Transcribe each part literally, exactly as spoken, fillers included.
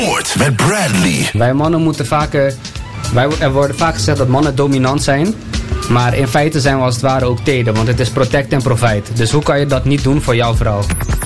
Sport met Bradley. Wij mannen moeten vaker... Wij, er wordt vaak gezegd dat mannen dominant zijn. Maar in feite zijn we als het ware ook teder. Want het is protect en provide. Dus hoe kan je dat niet doen voor jouw vrouw?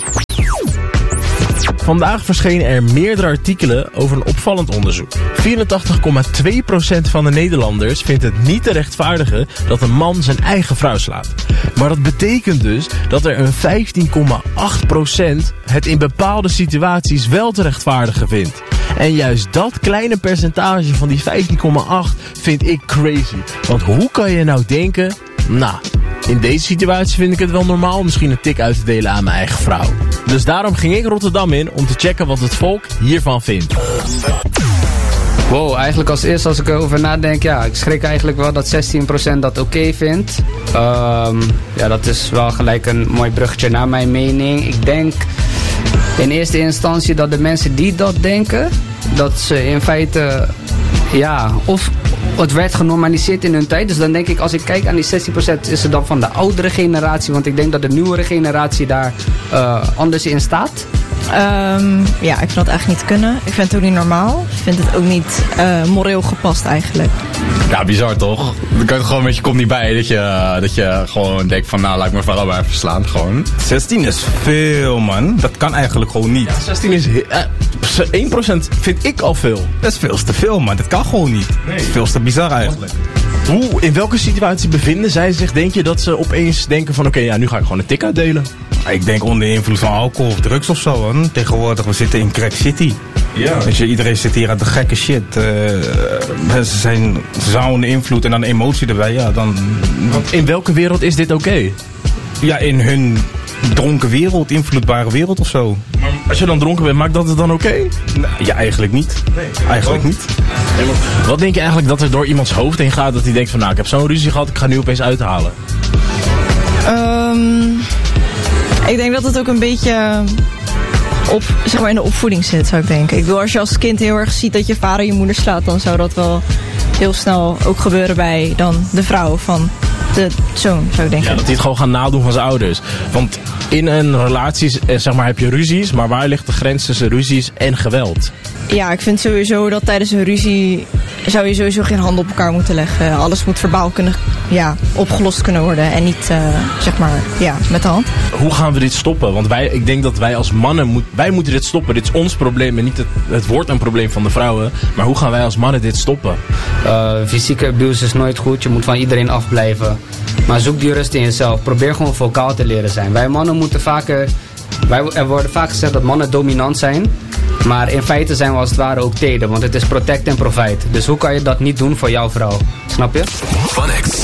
Vandaag verschenen er meerdere artikelen over een opvallend onderzoek. vierentachtig komma twee procent van de Nederlanders vindt het niet te rechtvaardigen dat een man zijn eigen vrouw slaat. Maar dat betekent dus dat er een vijftien komma acht procent het in bepaalde situaties wel te rechtvaardigen vindt. En juist dat kleine percentage van die vijftien komma acht vind ik crazy. Want hoe kan je nou denken, nou, in deze situatie vind ik het wel normaal om misschien een tik uit te delen aan mijn eigen vrouw. Dus daarom ging ik Rotterdam in om te checken wat het volk hiervan vindt. Wow, eigenlijk als eerste als ik erover nadenk, ja, ik schrik eigenlijk wel dat zestien procent dat oké okay vindt. Um, ja, dat is wel gelijk een mooi bruggetje naar mijn mening. Ik denk in eerste instantie dat de mensen die dat denken, dat ze in feite, ja, of het werd genormaliseerd in hun tijd. Dus dan denk ik, als ik kijk aan die zestien procent, is het dan van de oudere generatie. Want ik denk dat de nieuwere generatie daar uh, anders in staat. Um, ja, ik vind dat eigenlijk niet kunnen. Ik vind het ook niet normaal. Ik vind het ook niet uh, moreel gepast eigenlijk. Ja, bizar toch? Dan kan je gewoon met je komt niet bij dat je, dat je gewoon denkt van nou, laat ik mijn vrouw maar even slaan. Gewoon. zestien is veel, man. Dat kan eigenlijk gewoon niet. Ja, zestien is uh, één procent vind ik al veel. Dat is veel te veel, man. Dat kan gewoon niet. Nee. Dat is veel te bizar eigenlijk. Hoe, in welke situatie bevinden zij zich? Denk je dat ze opeens denken van oké, okay, ja, nu ga ik gewoon een tik uitdelen? Ik denk onder invloed van alcohol of drugs of zo, man. Tegenwoordig, we zitten in Crack City. Ja. Dus iedereen zit hier aan de gekke shit. Uh, ze zijn zo onder invloed en dan emotie erbij, ja, dan... Want in welke wereld is dit oké? Okay? Ja, in hun dronken wereld, invloedbare wereld of zo. Maar als je dan dronken bent, maakt dat het dan oké? Okay? Nou, ja, eigenlijk niet. Nee. Eigenlijk oh. niet. Nee, maar wat denk je eigenlijk dat er door iemands hoofd heen gaat, dat hij denkt van nou, ik heb zo'n ruzie gehad, ik ga nu opeens uithalen? Um, ik denk dat het ook een beetje op, zeg maar in de opvoeding zit, zou ik denken. Ik bedoel, als je als kind heel erg ziet dat je vader je moeder slaat, dan zou dat wel heel snel ook gebeuren bij dan de vrouw van de zoon, zou ik denken. Ja, dat hij het gewoon gaat nadoen van zijn ouders. Want in een relatie, zeg maar, heb je ruzies, maar waar ligt de grens tussen ruzies en geweld? Ja, ik vind sowieso dat tijdens een ruzie zou je sowieso geen handen op elkaar moeten leggen. Alles moet verbaal kunnen, ja, opgelost kunnen worden en niet, uh, zeg maar, ja, met de hand. Hoe gaan we dit stoppen? Want wij, ik denk dat wij als mannen, moet, wij moeten dit stoppen. Dit is ons probleem en niet het, het wordt een probleem van de vrouwen. Maar hoe gaan wij als mannen dit stoppen? Uh, fysieke abuse is nooit goed. Je moet van iedereen afblijven. Maar zoek die rust in jezelf. Probeer gewoon vocaal te leren zijn. Wij mannen moeten vaker... Wij, er wordt vaak gezegd dat mannen dominant zijn. Maar in feite zijn we als het ware ook teder. Want het is protect en provide. Dus hoe kan je dat niet doen voor jouw vrouw? Snap je? Van X